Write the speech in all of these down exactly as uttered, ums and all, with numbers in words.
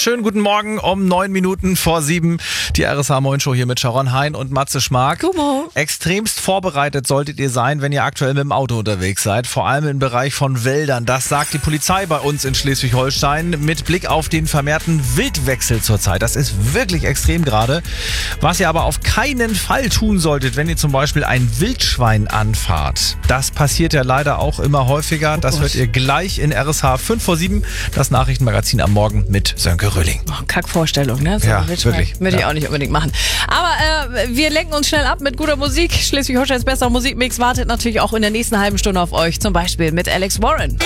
Schönen guten Morgen um neun Minuten vor sieben. Die R S H-Morgen-Show hier mit Sharon Hein und Matze Schmark. Guten Morgen. Extremst vorbereitet solltet ihr sein, wenn ihr aktuell mit dem Auto unterwegs seid. Vor allem im Bereich von Wäldern. Das sagt die Polizei bei uns in Schleswig-Holstein mit Blick auf den vermehrten Wildwechsel zurzeit. Das ist wirklich extrem gerade. Was ihr aber auf keinen Fall tun solltet, wenn ihr zum Beispiel ein Wildschwein anfahrt. Das passiert ja leider auch immer häufiger. Das hört ihr gleich in R S H fünf vor sieben. Das Nachrichtenmagazin am Morgen mit Sönke Röhling. Oh, Kackvorstellung, ne? So ja, Wildschwein wirklich. Würde ich ja. auch nicht unbedingt machen. Aber äh, wir lenken uns schnell ab mit guter Musik. Schleswig-Holsteins bester Musikmix wartet natürlich auch in der nächsten halben Stunde auf euch. Zum Beispiel mit Alex Warren.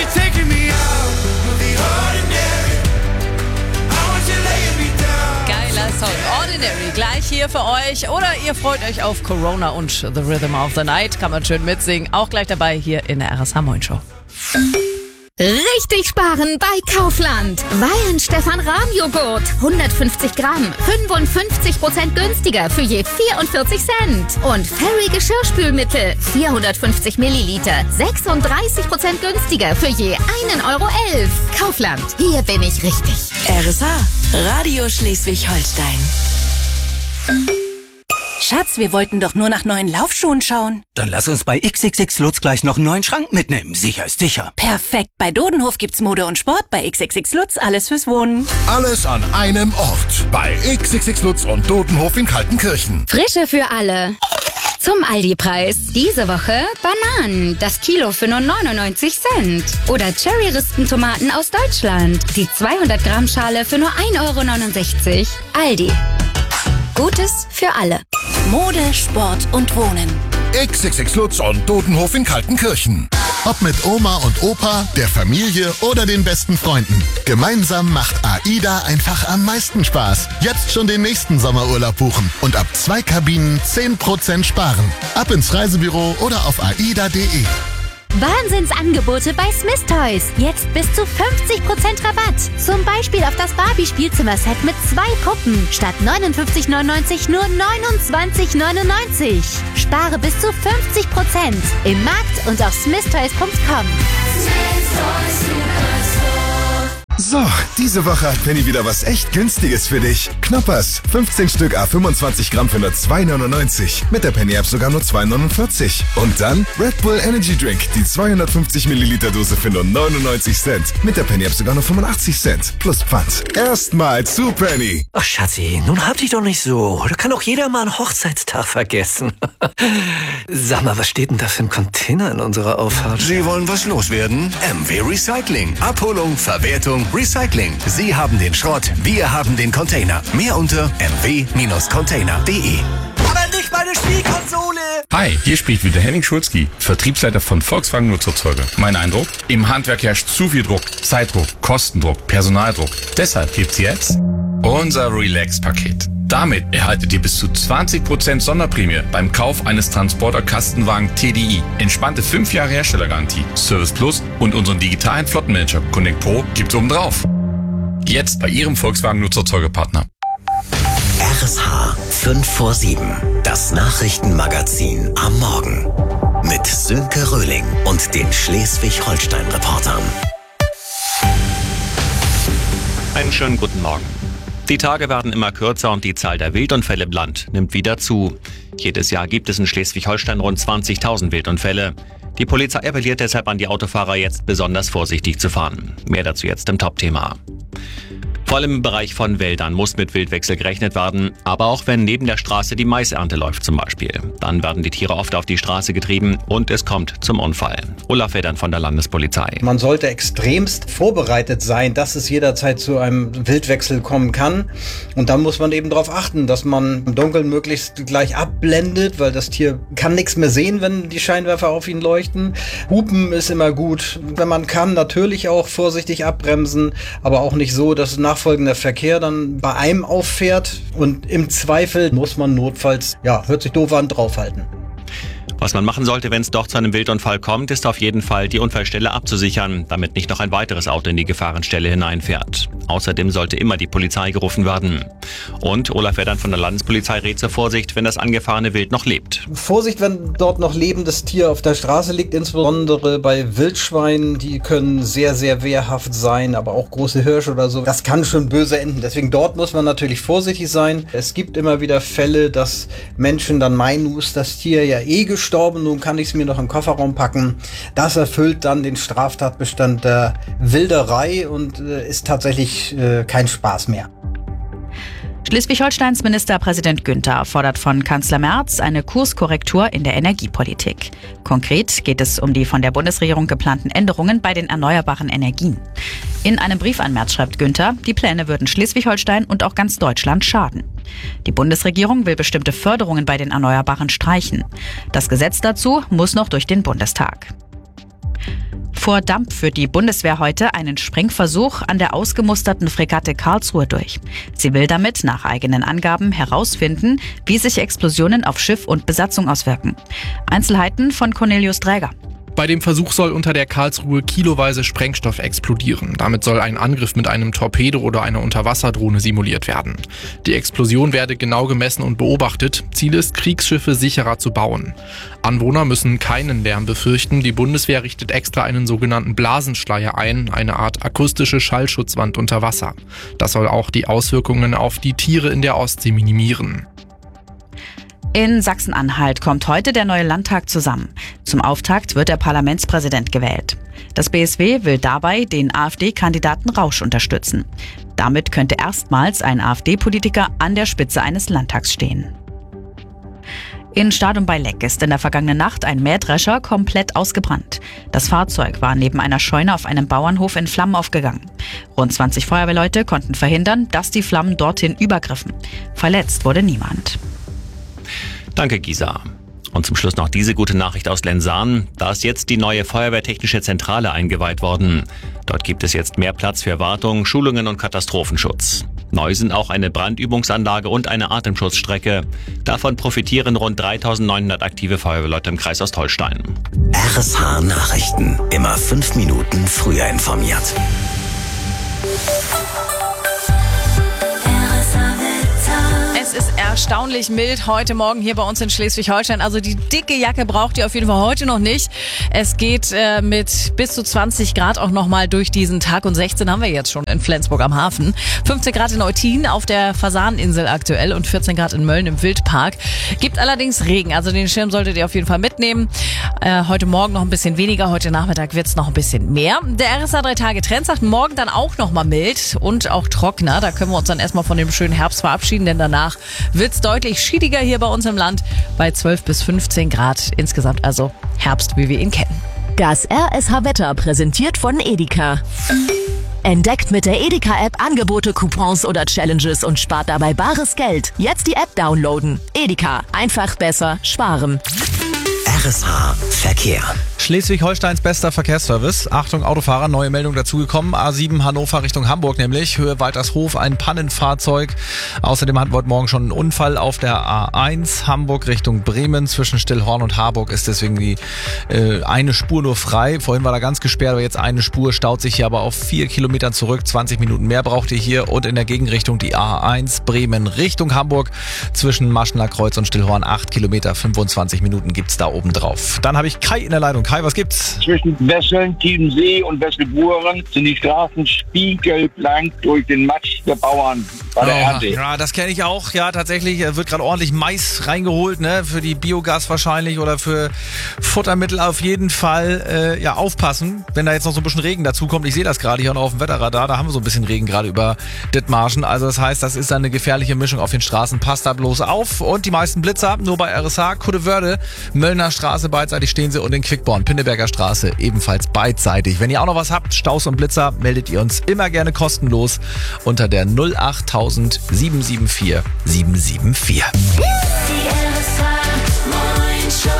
Geiler Song. Ordinary. Gleich hier für euch. Oder ihr freut euch auf Corona und The Rhythm of the Night. Kann man schön mitsingen. Auch gleich dabei hier in der R S H-Morgen-Show. Richtig sparen bei Kaufland. Weihenstephan-Rahmjoghurt. hundertfünfzig Gramm. fünfundfünfzig Prozent günstiger für je vierundvierzig Cent. Und Fairy Geschirrspülmittel. vierhundertfünfzig Milliliter. sechsunddreißig Prozent günstiger für je einen Euro elf. Kaufland. Hier bin ich richtig. R S H. Radio Schleswig-Holstein. Schatz, wir wollten doch nur nach neuen Laufschuhen schauen. Dann lass uns bei X X X Lutz gleich noch einen neuen Schrank mitnehmen. Sicher ist sicher. Perfekt. Bei Dodenhof gibt's Mode und Sport. Bei X X X Lutz alles fürs Wohnen. Alles an einem Ort. Bei X X X Lutz und Dodenhof in Kaltenkirchen. Frische für alle. Zum Aldi-Preis. Diese Woche Bananen. Das Kilo für nur neunundneunzig Cent. Oder Cherry-Rispentomaten aus Deutschland. Die zweihundert Gramm Schale für nur ein Euro neunundsechzig. Aldi. Gutes für alle. Mode, Sport und Wohnen. X X X Lutz und Dodenhof in Kaltenkirchen. Ob mit Oma und Opa, der Familie oder den besten Freunden. Gemeinsam macht AIDA einfach am meisten Spaß. Jetzt schon den nächsten Sommerurlaub buchen und ab zwei Kabinen zehn Prozent sparen. Ab ins Reisebüro oder auf aida punkt de. Wahnsinnsangebote bei Smith Toys. Jetzt bis zu fünfzig Prozent Rabatt. Zum Beispiel auf das Barbie-Spielzimmerset mit zwei Puppen. Statt neunundfünfzig neunundneunzig nur neunundzwanzig neunundneunzig. Spare bis zu fünfzig Prozent. Im Markt und auf smith toys punkt com. So, diese Woche hat Penny wieder was echt Günstiges für dich. Knoppers, fünfzehn Stück à fünfundzwanzig Gramm für nur zwei neunundneunzig. Mit der Penny App sogar nur zwei neunundvierzig. Und dann Red Bull Energy Drink, die zweihundertfünfzig Milliliter Dose für nur neunundneunzig Cent. Mit der Penny App sogar nur fünfundachtzig Cent. Plus Pfand. Erstmal zu Penny. Ach Schatzi, nun hab dich doch nicht so. Da kann auch jeder mal einen Hochzeitstag vergessen. Sag mal, was steht denn da für ein Container in unserer Auffahrt? Sie wollen was loswerden? M W Recycling. Abholung, Verwertung, Recycling. Sie haben den Schrott, wir haben den Container. Mehr unter m w container punkt de. Aber nicht meine Spielkonsole! Hi, hier spricht wieder Henning Schulzki, Vertriebsleiter von Volkswagen Nutzerzeuger. Mein Eindruck? Im Handwerk herrscht zu viel Druck, Zeitdruck, Kostendruck, Personaldruck. Deshalb gibt's jetzt unser Relax-Paket. Damit erhaltet ihr bis zu zwanzig Prozent Sonderprämie beim Kauf eines Transporter-Kastenwagen T D I. Entspannte fünf Jahre Herstellergarantie, Service Plus und unseren digitalen Flottenmanager Connect Pro gibt's obendrauf. Jetzt bei Ihrem Volkswagen Nutzerzeugerpartner. R S H fünf vor sieben. Das Nachrichtenmagazin am Morgen. Mit Sönke Röhling und den Schleswig-Holstein-Reportern. Einen schönen guten Morgen. Die Tage werden immer kürzer und die Zahl der Wildunfälle im Land nimmt wieder zu. Jedes Jahr gibt es in Schleswig-Holstein rund zwanzigtausend Wildunfälle. Die Polizei appelliert deshalb an die Autofahrer, jetzt besonders vorsichtig zu fahren. Mehr dazu jetzt im Top-Thema. Vor allem im Bereich von Wäldern muss mit Wildwechsel gerechnet werden, aber auch wenn neben der Straße die Maisernte läuft zum Beispiel. Dann werden die Tiere oft auf die Straße getrieben und es kommt zum Unfall. Olaf Federn von der Landespolizei. Man sollte extremst vorbereitet sein, dass es jederzeit zu einem Wildwechsel kommen kann. Und dann muss man eben darauf achten, dass man im Dunkeln möglichst gleich abblendet, weil das Tier kann nichts mehr sehen, wenn die Scheinwerfer auf ihn leuchten. Hupen ist immer gut. Wenn man kann, natürlich auch vorsichtig abbremsen, aber auch nicht so, dass nach nachfolgender Verkehr dann bei einem auffährt und im Zweifel muss man notfalls, ja, hört sich doof an, draufhalten. Was man machen sollte, wenn es doch zu einem Wildunfall kommt, ist auf jeden Fall die Unfallstelle abzusichern, damit nicht noch ein weiteres Auto in die Gefahrenstelle hineinfährt. Außerdem sollte immer die Polizei gerufen werden. Und Olaf Weddern von der Landespolizei rät zur Vorsicht, wenn das angefahrene Wild noch lebt. Vorsicht, wenn dort noch lebendes Tier auf der Straße liegt, insbesondere bei Wildschweinen. Die können sehr, sehr wehrhaft sein, aber auch große Hirsche oder so. Das kann schon böse enden. Deswegen dort muss man natürlich vorsichtig sein. Es gibt immer wieder Fälle, dass Menschen dann meinen, nun ist das Tier ja eh gestorben, nun kann ich es mir noch im Kofferraum packen. Das erfüllt dann den Straftatbestand der Wilderei und äh, ist tatsächlich äh, kein Spaß mehr. Schleswig-Holsteins Ministerpräsident Günther fordert von Kanzler Merz eine Kurskorrektur in der Energiepolitik. Konkret geht es um die von der Bundesregierung geplanten Änderungen bei den erneuerbaren Energien. In einem Brief an Merz schreibt Günther, die Pläne würden Schleswig-Holstein und auch ganz Deutschland schaden. Die Bundesregierung will bestimmte Förderungen bei den Erneuerbaren streichen. Das Gesetz dazu muss noch durch den Bundestag. Vor Dampf führt die Bundeswehr heute einen Sprengversuch an der ausgemusterten Fregatte Karlsruhe durch. Sie will damit nach eigenen Angaben herausfinden, wie sich Explosionen auf Schiff und Besatzung auswirken. Einzelheiten von Cornelius Dräger. Bei dem Versuch soll unter der Karlsruhe kiloweise Sprengstoff explodieren. Damit soll ein Angriff mit einem Torpedo oder einer Unterwasserdrohne simuliert werden. Die Explosion werde genau gemessen und beobachtet. Ziel ist, Kriegsschiffe sicherer zu bauen. Anwohner müssen keinen Lärm befürchten. Die Bundeswehr richtet extra einen sogenannten Blasenschleier ein, eine Art akustische Schallschutzwand unter Wasser. Das soll auch die Auswirkungen auf die Tiere in der Ostsee minimieren. In Sachsen-Anhalt kommt heute der neue Landtag zusammen. Zum Auftakt wird der Parlamentspräsident gewählt. Das B S W will dabei den AfD-Kandidaten Rausch unterstützen. Damit könnte erstmals ein AfD-Politiker an der Spitze eines Landtags stehen. In Stadum bei Leck ist in der vergangenen Nacht ein Mähdrescher komplett ausgebrannt. Das Fahrzeug war neben einer Scheune auf einem Bauernhof in Flammen aufgegangen. Rund zwanzig Feuerwehrleute konnten verhindern, dass die Flammen dorthin übergriffen. Verletzt wurde niemand. Danke, Gisa. Und zum Schluss noch diese gute Nachricht aus Lensahn. Da ist jetzt die neue Feuerwehrtechnische Zentrale eingeweiht worden. Dort gibt es jetzt mehr Platz für Wartung, Schulungen und Katastrophenschutz. Neu sind auch eine Brandübungsanlage und eine Atemschutzstrecke. Davon profitieren rund dreitausendneunhundert aktive Feuerwehrleute im Kreis Ostholstein. R S H Nachrichten. Immer fünf Minuten früher informiert. Es ist erstaunlich mild heute Morgen hier bei uns in Schleswig-Holstein. Also die dicke Jacke braucht ihr auf jeden Fall heute noch nicht. Es geht äh, mit bis zu zwanzig Grad auch nochmal durch diesen Tag und sechzehn haben wir jetzt schon in Flensburg am Hafen. fünfzehn Grad in Eutin auf der Fasaninsel aktuell und vierzehn Grad in Mölln im Wildpark. Gibt allerdings Regen, also den Schirm solltet ihr auf jeden Fall mitnehmen. Äh, heute Morgen noch ein bisschen weniger, heute Nachmittag wird's noch ein bisschen mehr. Der R S A drei Tage Trend sagt morgen dann auch nochmal mild und auch trockener. Da können wir uns dann erstmal von dem schönen Herbst verabschieden, denn danach wird's deutlich schiediger hier bei uns im Land bei zwölf bis fünfzehn Grad. Insgesamt also Herbst, wie wir ihn kennen. Das R S H-Wetter präsentiert von Edeka. Entdeckt mit der Edeka-App Angebote, Coupons oder Challenges und spart dabei bares Geld. Jetzt die App downloaden. Edeka. Einfach besser sparen. R S H Verkehr. Schleswig-Holsteins bester Verkehrsservice. Achtung, Autofahrer, neue Meldung dazugekommen. A sieben Hannover Richtung Hamburg nämlich. Höhe Waltershof, ein Pannenfahrzeug. Außerdem hatten wir heute Morgen schon einen Unfall auf der A eins. Hamburg Richtung Bremen. Zwischen Stillhorn und Harburg ist deswegen die äh, eine Spur nur frei. Vorhin war da ganz gesperrt, aber jetzt eine Spur. Staut sich hier aber auf vier Kilometern zurück. zwanzig Minuten mehr braucht ihr hier. Und in der Gegenrichtung die A eins Bremen Richtung Hamburg. Zwischen Maschner Kreuz und Stillhorn acht Kilometer. fünfundzwanzig Minuten gibt's da oben drauf. Dann habe ich Kai in der Leitung. Kai, was gibt's? Zwischen Wesseln, Tiefensee und Wesselburen sind die Straßen spiegelblank durch den Matsch der Bauern bei der oh, Ernte. Ja, das kenne ich auch. Ja, tatsächlich wird gerade ordentlich Mais reingeholt, ne? Für die Biogas wahrscheinlich oder für Futtermittel auf jeden Fall. Äh, ja, aufpassen, wenn da jetzt noch so ein bisschen Regen dazu kommt. Ich sehe das gerade hier noch auf dem Wetterradar. Da haben wir so ein bisschen Regen gerade über Dithmarschen. Also das heißt, das ist eine gefährliche Mischung auf den Straßen. Passt da bloß auf. Und die meisten Blitzer nur bei R S H, Kuddewörde, Möllner Straße beidseitig stehen sie und in Quickborn, Pinneberger Straße ebenfalls beidseitig. Wenn ihr auch noch was habt, Staus und Blitzer, meldet ihr uns immer gerne kostenlos unter der null acht tausend sieben sieben vier sieben sieben vier. Die R S H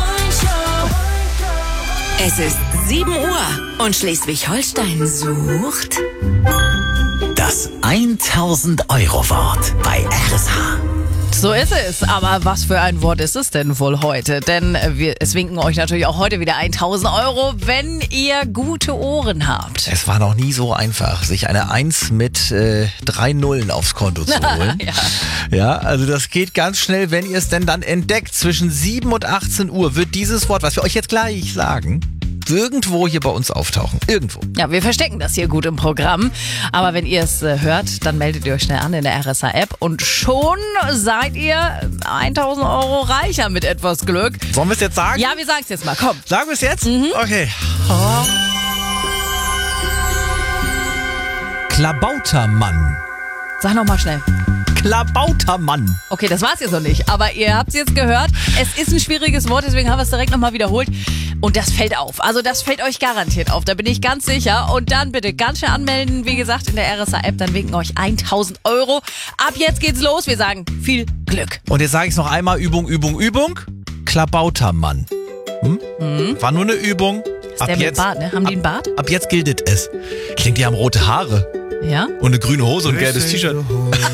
Es ist sieben Uhr und Schleswig-Holstein sucht das tausend Euro Wort bei R S H. So ist es. Aber was für ein Wort ist es denn wohl heute? Denn wir, es winken euch natürlich auch heute wieder tausend Euro, wenn ihr gute Ohren habt. Es war noch nie so einfach, sich eine Eins mit äh, drei Nullen aufs Konto zu holen. ja. ja, also das geht ganz schnell, wenn ihr es denn dann entdeckt. Zwischen sieben und achtzehn Uhr wird dieses Wort, was wir euch jetzt gleich sagen, irgendwo hier bei uns auftauchen. Irgendwo. Ja, wir verstecken das hier gut im Programm. Aber wenn ihr es äh, hört, dann meldet ihr euch schnell an in der R S H-App und schon seid ihr tausend Euro reicher mit etwas Glück. Sollen wir es jetzt sagen? Ja, wir sagen es jetzt mal. Komm. Sagen wir es jetzt? Mhm. Okay. Oh. Klabautermann. Sag noch mal schnell. Klabautermann. Okay, das war's jetzt noch nicht. Aber ihr habt es jetzt gehört. Es ist ein schwieriges Wort, deswegen haben wir es direkt nochmal wiederholt. Und das fällt auf. Also das fällt euch garantiert auf. Da bin ich ganz sicher. Und dann bitte ganz schnell anmelden. Wie gesagt, in der R S H-App. Dann winken euch tausend Euro. Ab jetzt geht's los. Wir sagen viel Glück. Und jetzt sage ich es noch einmal. Übung, Übung, Übung. Klabautermann. Hm? Mhm. War nur eine Übung. Ist ab der jetzt, mit Bart, ne? Haben die einen Bart? Ab, ab jetzt gilt es. Klingt, die haben rote Haare. Ja? Und eine grüne Hose und ein gelbes T-Shirt.